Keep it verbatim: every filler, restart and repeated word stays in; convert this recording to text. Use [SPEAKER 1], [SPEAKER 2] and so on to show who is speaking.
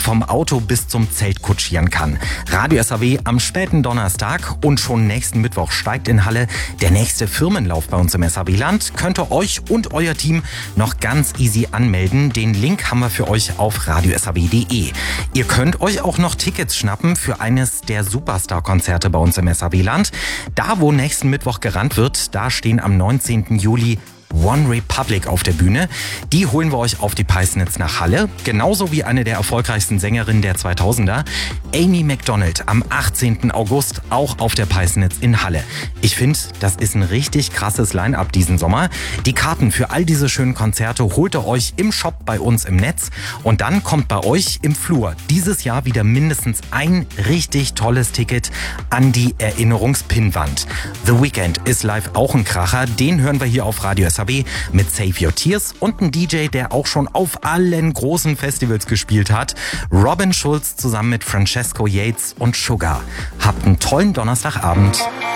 [SPEAKER 1] vom Auto bis zum Zelt kutschieren kann. Radio S A W am späten Donnerstag und schon nächsten Mittwoch steigt in Halle der nächste Firmenlauf bei uns im S A W-Land. Könnt ihr euch und euer Team noch ganz easy anmelden. Den Link haben wir für euch auf radio s a w punkt de. Ihr könnt euch auch noch Tickets schnappen für eines der Superstar-Konzerte bei uns im S A W-Land. Da, wo nächsten Mittwoch gerannt wird, da stehen am neunzehnten Juli One Republic auf der Bühne. Die holen wir euch auf die Peisnitz nach Halle. Genauso wie eine der erfolgreichsten Sängerinnen der zweitausender, Amy Macdonald, am achtzehnten August auch auf der Peisnitz in Halle. Ich finde, das ist ein richtig krasses Line-Up diesen Sommer. Die Karten für all diese schönen Konzerte holt ihr euch im Shop bei uns im Netz. Und dann kommt bei euch im Flur dieses Jahr wieder mindestens ein richtig tolles Ticket an die Erinnerungspinnwand. The Weeknd ist live auch ein Kracher. Den hören wir hier auf Radio S A W mit Save Your Tears und ein D J, der auch schon auf allen großen Festivals gespielt hat. Robin Schulz zusammen mit Francesco Yates und Sugar. Habt einen tollen Donnerstagabend.